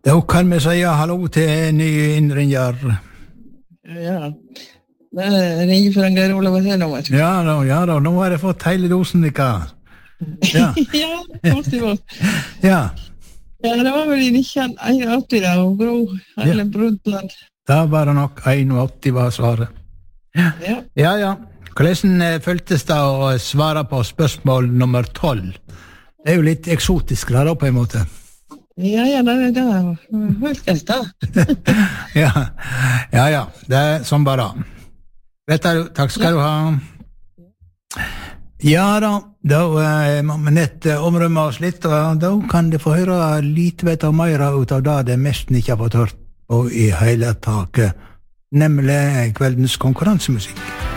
Da kan vi si hallo til nye innringer. Ja, det ringer for en Geir Olav nummer. Ja da, nå har jeg fått hele dosen dere. Ja, Ja, kort. ja, Ja, det var vel i 1981 da, og Gro Erlend Brundtland. da var det nok 81 var svaret. Ja. Ja. Hvordan føltes det å svare på spørsmål nummer 12? Det er jo litt eksotisk da på en måte. Ja, det var helt da. Ja, det er sånn bare. Takk skal du ha. Ja da må vi nett omrømme oss litt, og da kan du få høre litt mer ut av det mest ikke har fått hørt på i hele taket, nemlig kveldens konkurransemusikk.